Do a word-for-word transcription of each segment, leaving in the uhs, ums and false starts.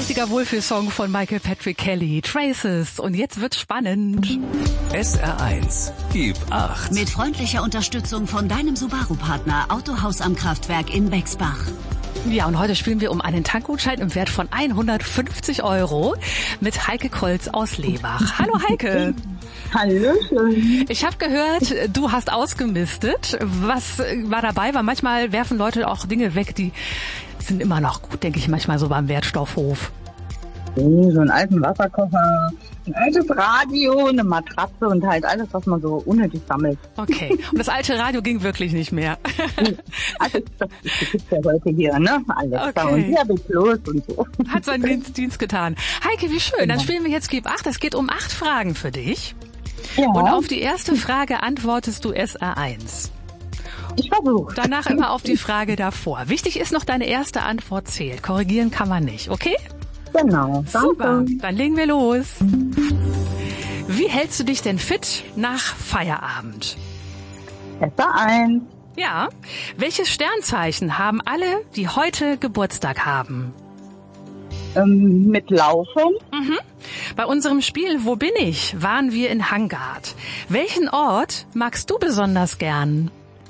richtiger Wohlfühlsong von Michael Patrick Kelly, Traces. Und jetzt wird's spannend. S R eins, gib acht. Mit freundlicher Unterstützung von deinem Subaru-Partner Autohaus am Kraftwerk in Bexbach. Ja, und heute spielen wir um einen Tankgutschein im Wert von hundertfünfzig Euro mit Heike Kolz aus Lehbach. Hallo Heike. Hallöchen. Ich habe gehört, du hast ausgemistet. Was war dabei? Weil manchmal werfen Leute auch Dinge weg, die sind immer noch gut, denke ich manchmal so beim Wertstoffhof. Oh, so einen alten Wasserkocher, ein altes Radio, eine Matratze und halt alles, was man so unnötig sammelt. Okay, und das alte Radio ging wirklich nicht mehr. Also das gibt's ja heute hier, ne? Alles Okay. da und hier bis los und so. Hat seinen Dienst, Dienst getan. Heike, wie schön. Dann spielen wir jetzt Gib acht. Es geht um acht Fragen für dich. Ja, Und auf die erste Frage antwortest du S R eins. ich versuche. Danach immer auf die Frage davor. Wichtig ist noch, deine erste Antwort zählt. Korrigieren kann man nicht, okay? Genau. Super, Danke. dann legen wir los. Wie hältst du dich denn fit nach Feierabend? S R eins. Ja. Welches Sternzeichen haben alle, die heute Geburtstag haben? Ähm, mit Laufen. Mhm. Bei unserem Spiel Wo bin ich? Waren wir in Hangard. Welchen Ort magst du besonders gern?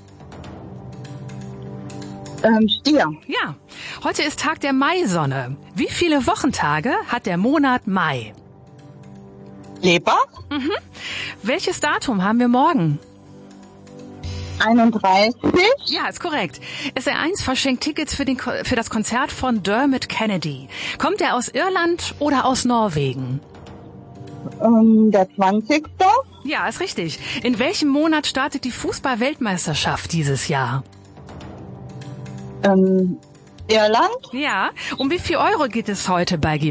Ähm, Stier. Ja, heute ist Tag der Maisonne. Wie viele Wochentage hat der Monat Mai? Lebach. Mhm. Welches Datum haben wir morgen? einunddreißig. Ja, ist korrekt. S R eins verschenkt Tickets für, den, Ko- für das Konzert von Dermot Kennedy. Kommt er aus Irland oder aus Norwegen? Ähm, der zwanzigste. Ja, ist richtig. In welchem Monat startet die Fußball-Weltmeisterschaft dieses Jahr? Ähm, Irland. Ja, um wie viel Euro geht es heute bei